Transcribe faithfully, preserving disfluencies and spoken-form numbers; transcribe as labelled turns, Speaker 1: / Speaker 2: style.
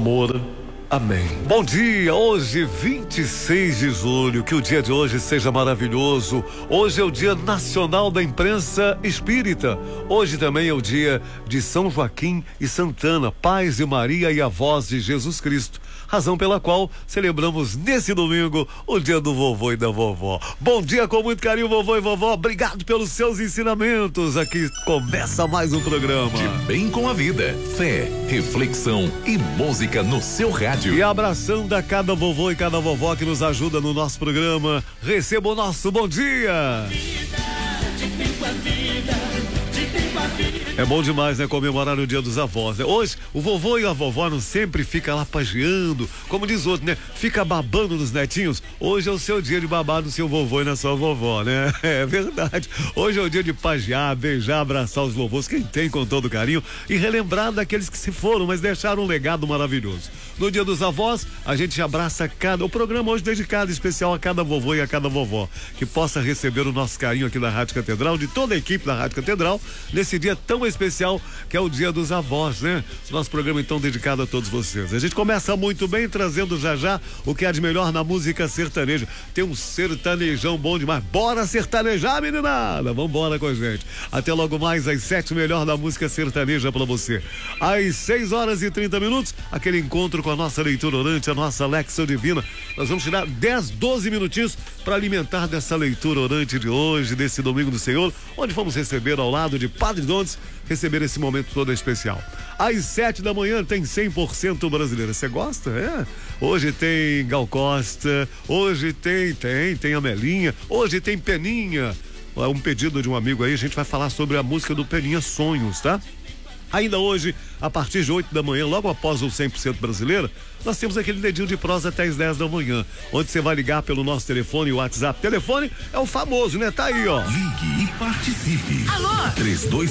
Speaker 1: amor. Amém. Bom dia, hoje vinte e seis de julho, que o dia de hoje seja maravilhoso. Hoje é o Dia Nacional da Imprensa Espírita. Hoje também é o dia de São Joaquim e Santana, pais de Maria e avós de Jesus Cristo. Razão pela qual celebramos nesse domingo o dia do vovô e da vovó. Bom dia com muito carinho, vovô e vovó. Obrigado pelos seus ensinamentos. Aqui começa mais um programa.
Speaker 2: De bem com a vida, fé, reflexão e música no seu rádio.
Speaker 1: E abraçando a cada vovô e cada vovó que nos ajuda no nosso programa. Receba o nosso bom dia. É bom demais, né? Comemorar o dia dos avós, né? Hoje, o vovô e a vovó não sempre fica lá pageando, como diz outro, né? Fica babando nos netinhos. Hoje é o seu dia de babar no seu vovô e na sua vovó, né? É verdade. Hoje é o dia de pagear, beijar, abraçar os vovôs, quem tem com todo carinho, e relembrar daqueles que se foram, mas deixaram um legado maravilhoso. No dia dos avós, a gente abraça cada... O programa hoje dedicado especial a cada vovô e a cada vovó, que possa receber o nosso carinho aqui da Rádio Catedral, de toda a equipe da Rádio Catedral, nesse dia tão especial que é o dia dos avós, né? Nosso programa então dedicado a todos vocês. A gente começa muito bem trazendo já já o que há de melhor na música sertaneja. Tem um sertanejão bom demais. Bora sertanejar, meninada! Vambora com a gente. Até logo mais às sete, melhor da música sertaneja pra você. Às seis horas e trinta minutos, aquele encontro com a nossa leitura orante, a nossa Lexio Divina. Nós vamos tirar dez, doze minutinhos para alimentar dessa leitura orante de hoje, desse Domingo do Senhor, onde vamos receber ao lado de Padre Dondes, receber esse momento todo especial. Às sete da manhã tem cem por cento brasileira. Você gosta? É? Hoje tem Gal Costa, hoje tem, tem, tem a Melinha, hoje tem Peninha. É um pedido de um amigo aí, a gente vai falar sobre a música do Peninha, Sonhos, tá? Ainda hoje, a partir de oito da manhã, logo após o cem por cento brasileira, nós temos aquele dedinho de prosa até as dez da manhã, onde você vai ligar pelo nosso telefone e WhatsApp. Telefone é o famoso, né? Tá aí, ó.
Speaker 2: Ligue e participe.
Speaker 3: Alô?
Speaker 2: três dois